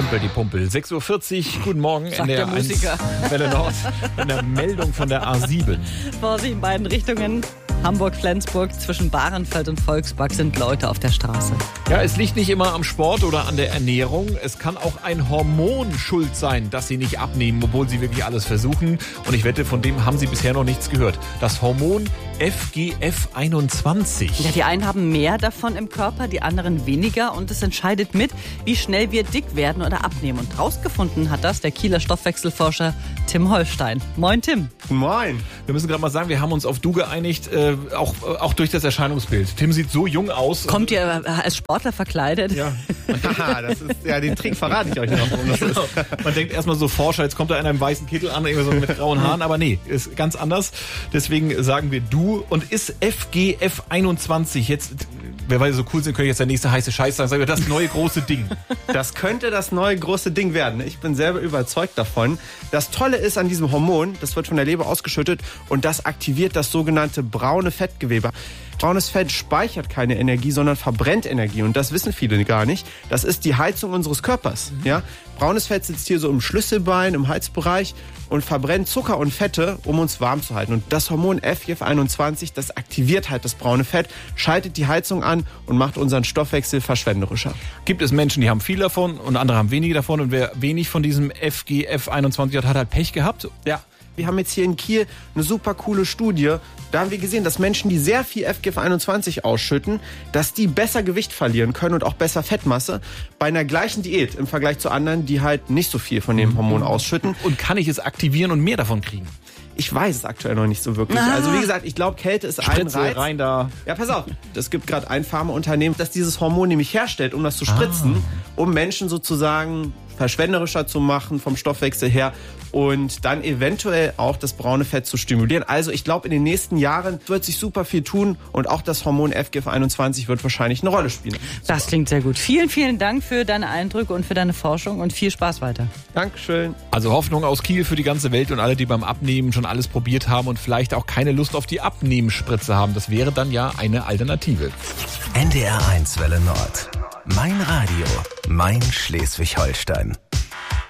Humpel. 6.40 Uhr, guten Morgen. Sagt der Musiker. Welle Nord. In der Meldung von der A7. Vorsicht in beiden Richtungen. Hamburg-Flensburg, zwischen Bahrenfeld und Volkspark sind Leute auf der Straße. Ja, es liegt nicht immer am Sport oder an der Ernährung. Es kann auch ein Hormon schuld sein, dass sie nicht abnehmen, obwohl sie wirklich alles versuchen. Und ich wette, von dem haben sie bisher noch nichts gehört. Das Hormon FGF21. Ja, die einen haben mehr davon im Körper, die anderen weniger. Und es entscheidet mit, wie schnell wir dick werden oder abnehmen. Und rausgefunden hat das der Kieler Stoffwechselforscher Tim Holstein. Moin, Tim. Moin. Wir müssen gerade mal sagen, wir haben uns auf du geeinigt, auch durch das Erscheinungsbild. Tim sieht so jung aus. Kommt ihr als Sportler verkleidet? Ja. Das ist ja, den Trick verrate ich euch noch. Genau. Man denkt erstmal so Forscher, jetzt kommt da einer im weißen Kittel an, irgendwie so mit grauen Haaren, aber nee, ist ganz anders. Deswegen sagen wir du. Und ist FGF21 jetzt, wer weiß, so cool sind, könnte jetzt der nächste heiße Scheiß sein, sagen wir, das neue große Ding. Das könnte das neue große Ding werden. Ich bin selber überzeugt davon. Das Tolle ist an diesem Hormon, das wird von der Leber ausgeschüttet und das aktiviert das sogenannte braune Fettgewebe. Braunes Fett speichert keine Energie, sondern verbrennt Energie. Und das wissen viele gar nicht. Das ist die Heizung unseres Körpers. Ja? Braunes Fett sitzt hier so im Schlüsselbein, im Halsbereich und verbrennt Zucker und Fette, um uns warm zu halten. Und das Hormon FGF21, das aktiviert halt das braune Fett, schaltet die Heizung an und macht unseren Stoffwechsel verschwenderischer. Gibt es Menschen, die haben viel davon und andere haben wenige davon. Und wer wenig von diesem FGF21 hat halt Pech gehabt? Ja. Wir haben jetzt hier in Kiel eine super coole Studie. Da haben wir gesehen, dass Menschen, die sehr viel FGF21 ausschütten, dass die besser Gewicht verlieren können und auch besser Fettmasse bei einer gleichen Diät im Vergleich zu anderen, die halt nicht so viel von dem Hormon ausschütten. Und kann ich es aktivieren und mehr davon kriegen? Ich weiß es aktuell noch nicht so wirklich. Also wie gesagt, ich glaube, Kälte ist ein Reiz. Rein da. Ja, pass auf. Es gibt gerade ein Pharmaunternehmen, das dieses Hormon nämlich herstellt, um das zu spritzen, um Menschen sozusagen verschwenderischer zu machen vom Stoffwechsel her und dann eventuell auch das braune Fett zu stimulieren. Also ich glaube, in den nächsten Jahren wird sich super viel tun und auch das Hormon FGF21 wird wahrscheinlich eine Rolle spielen. Das klingt sehr gut. Vielen, vielen Dank für deine Eindrücke und für deine Forschung und viel Spaß weiter. Dankeschön. Also Hoffnung aus Kiel für die ganze Welt und alle, die beim Abnehmen schon alles probiert haben und vielleicht auch keine Lust auf die Abnehmspritze haben. Das wäre dann ja eine Alternative. NDR 1 Welle Nord. Mein Radio, mein Schleswig-Holstein.